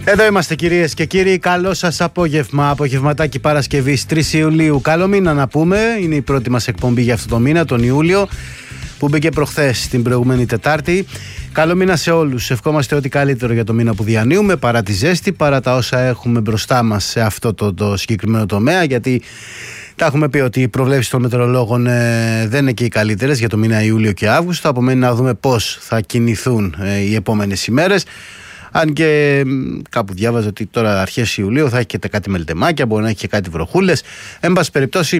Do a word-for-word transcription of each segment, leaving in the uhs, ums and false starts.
Εδώ είμαστε κυρίες και κύριοι, καλό σας απόγευμα, απογευματάκι Παρασκευής τρεις Ιουλίου. Καλό μήνα να πούμε, είναι η πρώτη μας εκπομπή για αυτό το μήνα, τον Ιούλιο, που μπήκε προχθές την προηγούμενη Τετάρτη. Καλό μήνα σε όλους, ευχόμαστε ό,τι καλύτερο για το μήνα που διανύουμε, παρά τη ζέστη, παρά τα όσα έχουμε μπροστά μας σε αυτό το, το συγκεκριμένο τομέα, γιατί τα έχουμε πει ότι οι προβλέψεις των μετεωρολόγων ε, δεν είναι και οι καλύτερες για το μήνα Ιούλιο και Αύγουστο. Απομένει να δούμε πώς θα κινηθούν ε, οι επόμενες ημέρες. Αν και κάπου διάβαζα ότι τώρα αρχές Ιουλίου θα έχει και κάτι μελτεμάκια, μπορεί να έχει και κάτι βροχούλες. Εν πάση περιπτώσει,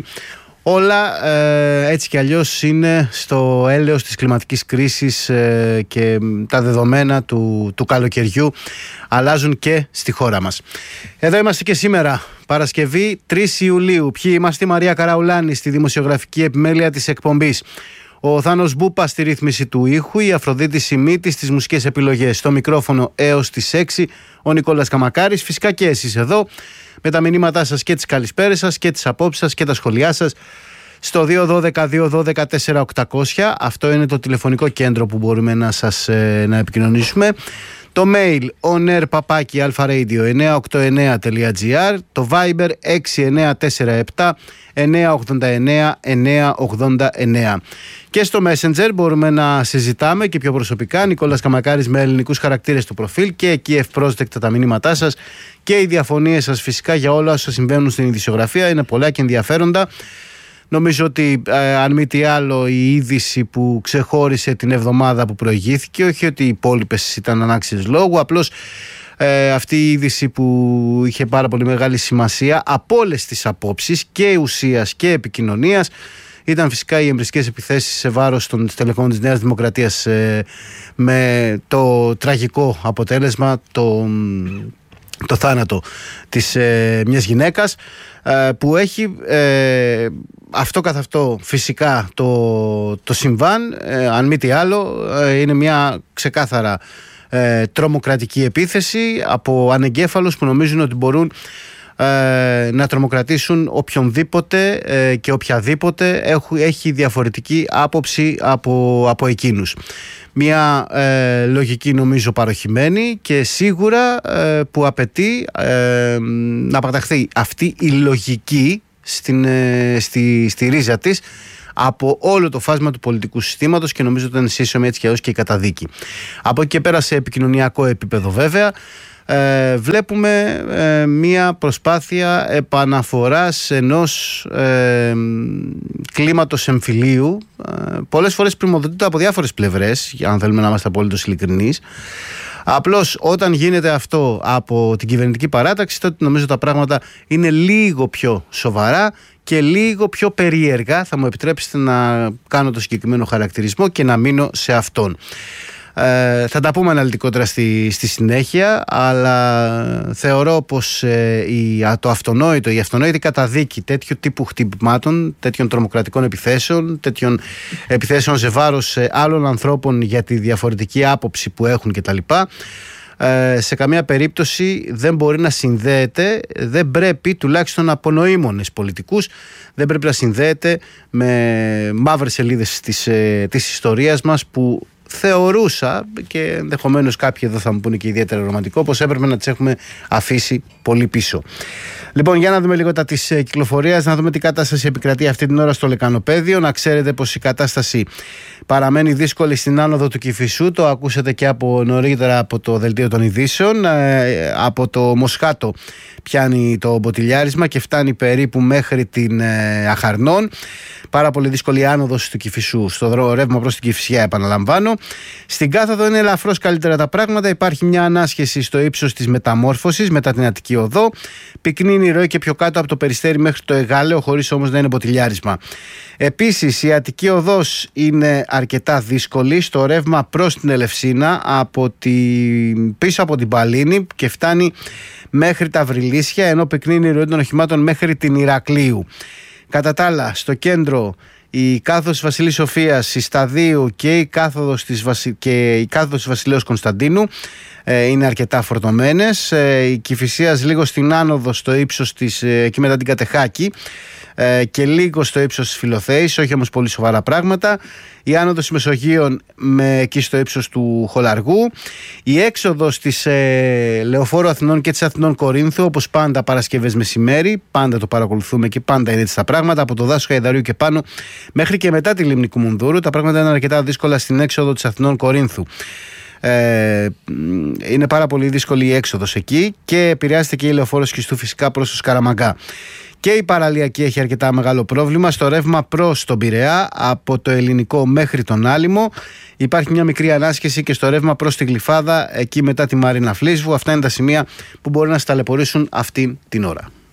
όλα ε, έτσι κι αλλιώς είναι στο έλεος της κλιματικής κρίσης ε, και τα δεδομένα του, του καλοκαιριού αλλάζουν και στη χώρα μας. Εδώ είμαστε και σήμερα, Παρασκευή τρεις Ιουλίου. Ποιοι είμαστε? Η Μαρία Καραουλάνη στη δημοσιογραφική επιμέλεια της εκπομπής. Ο Θάνος Μπούπα στη ρύθμιση του ήχου, η Αφροδίτη Σιμίτη στις μουσικές επιλογές. Στο μικρόφωνο έως τις έξι, ο Νικόλας Καμακάρης. Φυσικά και εσείς εδώ, με τα μηνύματά σας και τις καλησπέρες σας και τις απόψεις σας και τα σχολιά σας στο δύο ένα δύο δύο ένα δύο τέσσερα οκτακόσια. Αυτό είναι το τηλεφωνικό κέντρο που μπορούμε να σας ε, να επικοινωνήσουμε. Το mail onair παπάκι alpharadio εννιακόσια ογδόντα εννέα τελεία gr, το Viber έξι εννέα τέσσερα επτά εννιακόσια ογδόντα εννέα εννιακόσια ογδόντα εννέα. Και στο Messenger μπορούμε να συζητάμε και πιο προσωπικά. Νικόλας Καμακάρης με ελληνικούς χαρακτήρες του προφίλ, και εκεί ευπρόσδεκτα τα μηνύματά σας και οι διαφωνίες σας φυσικά για όλα όσα συμβαίνουν στην ειδησιογραφία. Είναι πολλά και ενδιαφέροντα. Νομίζω ότι ε, αν μη τι άλλο η είδηση που ξεχώρισε την εβδομάδα που προηγήθηκε, όχι ότι οι υπόλοιπες ήταν ανάξιες λόγου, απλώς ε, αυτή η είδηση που είχε πάρα πολύ μεγάλη σημασία από όλες τις απόψεις και ουσίας και επικοινωνίας ήταν φυσικά οι εμπριστικές επιθέσεις σε βάρος των στελεχών της Νέας Δημοκρατίας, ε, με το τραγικό αποτέλεσμα, το, το θάνατο της ε, μιας γυναίκας, ε, που έχει ε, αυτό καθ' αυτό φυσικά το, το συμβάν, ε, αν μη τι άλλο, ε, είναι μια ξεκάθαρα ε, τρομοκρατική επίθεση από ανεγκέφαλους που νομίζουν ότι μπορούν ε, να τρομοκρατήσουν οποιονδήποτε ε, και οποιαδήποτε έχει, έχει διαφορετική άποψη από, από εκείνους. Μια ε, λογική νομίζω παροχημένη και σίγουρα ε, που απαιτεί ε, να παταχθεί αυτή η λογική στην, ε, στη, στη ρίζα της από όλο το φάσμα του πολιτικού συστήματος, και νομίζω ότι ήταν σύσσωμη έτσι και έως και η καταδίκη. Από εκεί και πέρα σε επικοινωνιακό επίπεδο βέβαια ε, βλέπουμε ε, μια προσπάθεια επαναφοράς ενός ε, κλίματος εμφυλίου, ε, πολλές φορές πριμοδοτείται από διάφορες πλευρές, αν θέλουμε να είμαστε απόλυτος ειλικρινείς. Απλώς όταν γίνεται αυτό από την κυβερνητική παράταξη, τότε νομίζω τα πράγματα είναι λίγο πιο σοβαρά και λίγο πιο περίεργα. Θα μου επιτρέψετε να κάνω το συγκεκριμένο χαρακτηρισμό και να μείνω σε αυτόν. Ε, θα τα πούμε αναλυτικότερα στη, στη συνέχεια, αλλά θεωρώ πως ε, η, το αυτονόητο, η αυτονόητη καταδίκη τέτοιου τύπου χτυπημάτων, τέτοιων τρομοκρατικών επιθέσεων, τέτοιων επιθέσεων σε βάρος ε, άλλων ανθρώπων για τη διαφορετική άποψη που έχουν κτλ., ε, σε καμία περίπτωση δεν μπορεί να συνδέεται, δεν πρέπει, τουλάχιστον από νοήμονες πολιτικούς, δεν πρέπει να συνδέεται με μαύρες σελίδες της, ε, της ιστορίας μας, που θεωρούσα, και ενδεχομένως κάποιοι εδώ θα μου πούνε και ιδιαίτερα ρομαντικό, πως έπρεπε να τις έχουμε αφήσει πολύ πίσω. Λοιπόν, για να δούμε λίγο τα της κυκλοφορίας, να δούμε τι κατάσταση επικρατεί αυτή την ώρα στο Λεκανοπαίδιο. Να ξέρετε πως η κατάσταση παραμένει δύσκολη στην άνοδο του Κηφισού. Το ακούσατε και από νωρίτερα από το δελτίο των ειδήσεων. Ε, από το Μοσχάτο πιάνει το μποτιλιάρισμα και φτάνει περίπου μέχρι την ε, Αχαρνών. Πάρα πολύ δύσκολη άνοδος του Κηφισού στο ρεύμα προς την Κηφισιά, επαναλαμβάνω. Στην Κάθοδο είναι ελαφρώς καλύτερα τα πράγματα. Υπάρχει μια ανάσχεση στο ύψος της Μεταμόρφωσης μετά την Αττική Οδό. Πυκνίνει η ροή και πιο κάτω από το Περιστέρι μέχρι το Εγάλεο, χωρίς όμως να είναι μποτιλιάρισμα. Επίσης, η Αττική Οδός είναι αρκετά δύσκολη στο ρεύμα προς την Ελευσίνα, από την... πίσω από την Παλίνη, και φτάνει μέχρι τα Βρυλίσια, ενώ πυκνίνει η ροή των οχημάτων μέχρι την Ηρακλείου. Κατά τα άλλα, στο κέντρο η κάθοδος της Βασιλής Σοφίας, η Σταδίου και η κάθοδος της, Βασι... και η κάθοδος της Βασιλέως Κωνσταντίνου ε, είναι αρκετά φορτωμένες. Ε, η Κηφισίας λίγο στην άνοδο στο ύψος της, ε, εκεί μετά την Κατεχάκη, ε, και λίγο στο ύψος της Φιλοθέης, όχι όμως πολύ σοβαρά πράγματα. Η άνοδος της Μεσογείων με, εκεί στο ύψος του Χολαργού. Η έξοδος της ε, Λεωφόρου Αθηνών και της Αθηνών Κορίνθου, όπως πάντα Παρασκευές μεσημέρι, πάντα το παρακολουθούμε και πάντα είναι έτσι τα πράγματα. Από το δάσος Χαϊδαρίου και πάνω μέχρι και μετά τη λίμνη Κουμουνδούρου, τα πράγματα είναι αρκετά δύσκολα στην έξοδο της Αθηνών Κορίνθου. Ε, είναι πάρα πολύ δύσκολη η έξοδος εκεί και επηρεάζεται και η Λεωφόρος Κιστού φυσικά προς το Σκαραμαγκά. Και η παραλιακή έχει αρκετά μεγάλο πρόβλημα στο ρεύμα προς τον Πειραιά, από το Ελληνικό μέχρι τον Άλυμο. Υπάρχει μια μικρή ανάσχεση και στο ρεύμα προς τη Γλυφάδα, εκεί μετά τη Μαρίνα Φλίσβου. Αυτά είναι τα σημεία που μπορεί να σας ταλαιπωρήσουν αυτή την ώρα.